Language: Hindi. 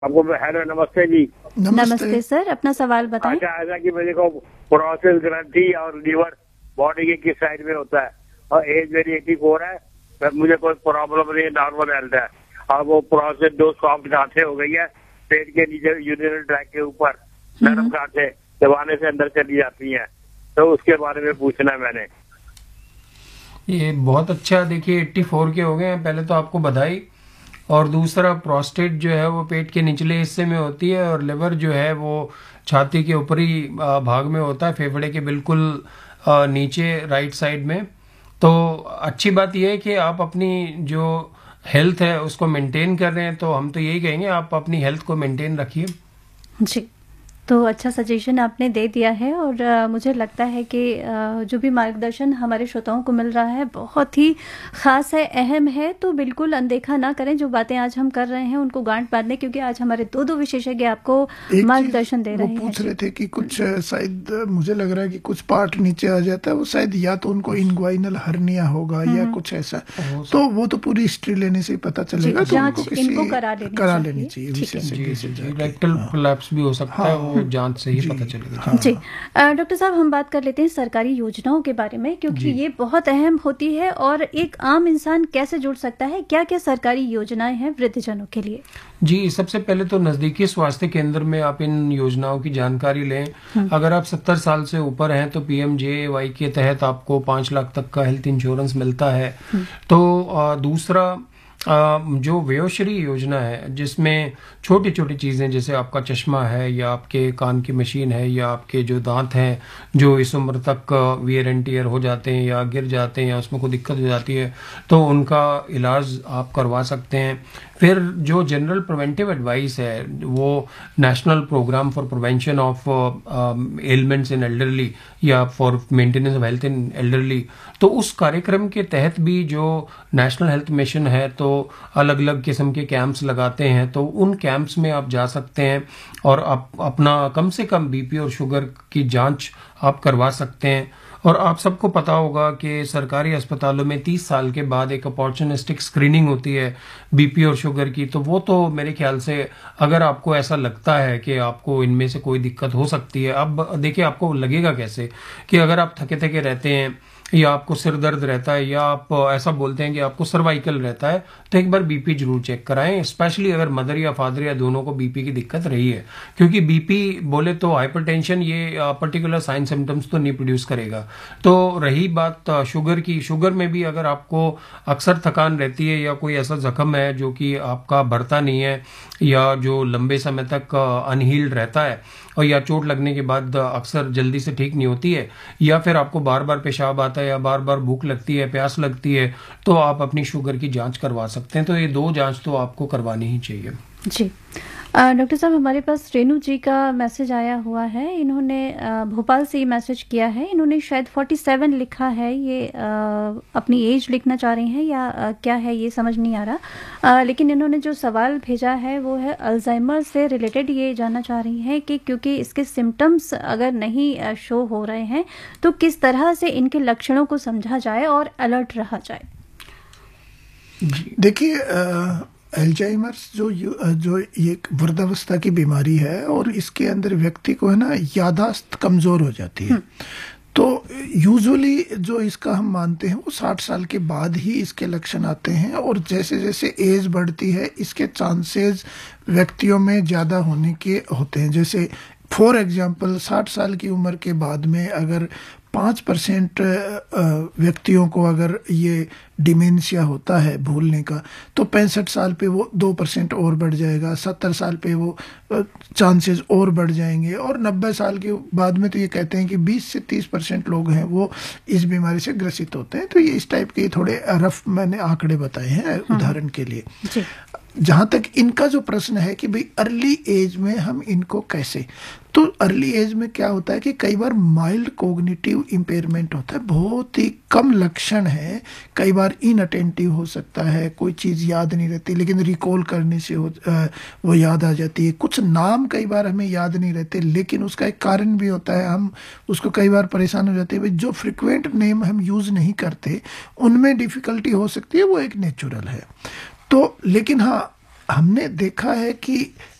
आपको हेलो, नमस्ते जी। नमस्ते सर, अपना सवाल बताएं। अच्छा, ऐसा कि मेरे को प्रोसेस ग्रंथि और लीवर बॉडी के किस साइड में होता है, और एज मेरी 84 है, मुझे कोई प्रॉब्लम नहीं है, नॉर्मल हेल्थ है। और वो प्रोसेस 2 सॉफ्ट गांठें हो गई है पेट के नीचे यूरिनरी ट्रैक के ऊपर, नरम गांठें दबाने से अंदर चली जाती हैं, तो उसके बारे में पूछना है मैंने। ये बहुत अच्छा, देखिए 84 के हो गए हैं, पहले तो आपको बधाई। और दूसरा, प्रोस्टेट जो है वो पेट के निचले हिस्से में होती है, और लिवर जो है वो छाती के ऊपरी भाग में होता है, फेफड़े के बिल्कुल नीचे राइट साइड में। तो अच्छी बात यह है कि आप अपनी जो हेल्थ है उसको मेंटेन कर रहे हैं, तो हम तो यही कहेंगे आप अपनी हेल्थ को मेंटेन रखिए जी, तो अच्छा सजेशन आपने दे दिया है। और मुझे लगता है कि जो भी मार्गदर्शन हमारे श्रोताओं को मिल रहा है बहुत ही ख़ास है, अहम है, तो बिल्कुल अनदेखा ना करें जो बातें आज हम कर रहे हैं उनको गांठ बांधने, क्योंकि आज हमारे दो विशेषज्ञ आपको मार्गदर्शन दे रहे हैं। वो पूछ रहे थे कि कुछ शायद मुझे लग रहा है कि कुछ पार्ट नीचे आ जाता है, वो शायद या तो उनको इनग्वाइनल हर्निया होगा या कुछ ऐसा, तो वो तो पूरी हिस्ट्री लेने से ही पता चलेगा। तो जांच इनको करा लेनी चाहिए विशेषज्ञ से जाके। रेक्टल कोलैप्स भी हो सकता है, वो जांच से ही पता चलेगा। जी, डॉक्टर साहब हम बात कर लेते हैं सरकारी योजनाओं के बारे में, क्योंकि ये बहुत अहम होती है और एक आम इंसान कैसे जुड़ सकता है, क्या क्या सरकारी योजनाएं हैं वृद्धजनों के लिए? जी, सबसे पहले तो नजदीकी स्वास्थ्य केंद्र में आप इन योजनाओं की जानकारी लें। अगर आप 70 साल से ऊपर हैं तो PMJAY के तहत आपको 5 लाख तक का हेल्थ इंश्योरेंस मिलता है। तो दूसरा, जो वयोश्री योजना है जिसमें छोटी छोटी चीज़ें जैसे आपका चश्मा है या आपके कान की मशीन है या आपके जो दांत हैं जो इस उम्र तक वियर एंड टियर हो जाते हैं या गिर जाते हैं या उसमें कोई दिक्कत हो जाती है, तो उनका इलाज आप करवा सकते हैं। फिर जो जनरल प्रिवेंटिव एडवाइस है, वो national programme for prevention of elements in elderly या for maintenance of health in elderly, तो उस कार्यक्रम के तहत भी जो नेशनल हेल्थ मिशन है तो अलग अलग किस्म के कैंप्स लगाते हैं, तो उन कैंप्स में आप जा सकते हैं और आप अपना कम से कम BP और शुगर की जांच आप करवा सकते हैं। और आप सबको पता होगा कि सरकारी अस्पतालों में 30 साल के बाद एक अपॉर्चुनिस्टिक स्क्रीनिंग होती है BP और शुगर की, तो वो तो मेरे ख्याल से अगर आपको ऐसा लगता है कि आपको इनमें से कोई दिक्कत हो सकती है, अब देखिए आपको लगेगा कैसे कि अगर आप थके थके रहते हैं या आपको सिर दर्द रहता है या आप ऐसा बोलते हैं कि आपको सर्वाइकल रहता है, तो एक बार BP जरूर चेक कराएं, स्पेशली अगर मदर या फादर या दोनों को BP की दिक्कत रही है, क्योंकि BP बोले तो हाइपरटेंशन ये पर्टिकुलर साइन सिम्टम्स तो नहीं प्रोड्यूस करेगा। तो रही बात शुगर की, शुगर में भी अगर आपको अक्सर थकान रहती है या कोई ऐसा जख्म है जो कि आपका भरता नहीं है या जो लंबे समय तक अनहील्ड रहता है और या चोट लगने के बाद अक्सर जल्दी से ठीक नहीं होती है, या फिर आपको बार बार पेशाब आता है या बार बार भूख लगती है, प्यास लगती है, तो आप अपनी शुगर की जांच करवा सकते हैं। तो ये 2 जांच तो आपको करवानी ही चाहिए। जी, डॉक्टर साहब हमारे पास रेणु जी का मैसेज आया हुआ है। इन्होंने भोपाल से ये मैसेज किया है। इन्होंने शायद 47 लिखा है, ये अपनी एज लिखना चाह रही हैं या क्या है ये समझ नहीं आ रहा, लेकिन इन्होंने जो सवाल भेजा है वो है अल्जाइमर से रिलेटेड। ये जानना चाह रही हैं कि क्योंकि इसके सिम्टम्स अगर नहीं शो हो रहे हैं तो किस तरह से इनके लक्षणों को समझा जाए और अलर्ट रहा जाए। देखिए, अल्जाइमर्स जो ये वृद्धावस्था की बीमारी है और इसके अंदर व्यक्ति को है ना याददाश्त कमजोर हो जाती है। तो यूजुअली जो इसका हम मानते हैं वो 60 साल के बाद ही इसके लक्षण आते हैं, और जैसे जैसे एज बढ़ती है इसके चांसेस व्यक्तियों में ज़्यादा होने के होते हैं। जैसे फॉर एग्जांपल 60 साल की उम्र के बाद में अगर 5% व्यक्तियों को अगर ये डिमेंशिया होता है भूलने का, तो 65 साल पे वो 2% और बढ़ जाएगा, 70 साल पे वो चांसेस और बढ़ जाएंगे, और 90 साल के बाद में तो ये कहते हैं कि 20 से 30% लोग हैं वो इस बीमारी से ग्रसित होते हैं। तो ये इस टाइप के थोड़े रफ मैंने आंकड़े बताए हैं उदाहरण के लिए। जहां तक इनका जो प्रश्न है कि भाई अर्ली एज में हम इनको कैसे, तो अर्ली एज में क्या होता है कि कई बार माइल्ड कोग्निटिव इम्पेयरमेंट होता है, बहुत ही कम लक्षण है, कई बार इनअटेंटिव हो सकता है, कोई चीज़ याद नहीं रहती लेकिन रिकॉल करने से वो याद आ जाती है, कुछ नाम कई बार हमें याद नहीं रहते लेकिन उसका एक कारण भी होता है, हम उसको कई बार परेशान हो जाते हैं। भाई जो फ्रिक्वेंट नेम हम यूज़ नहीं करते उनमें डिफ़िकल्टी हो सकती है, वो एक नेचुरल है। तो लेकिन हाँ, हमने देखा है कि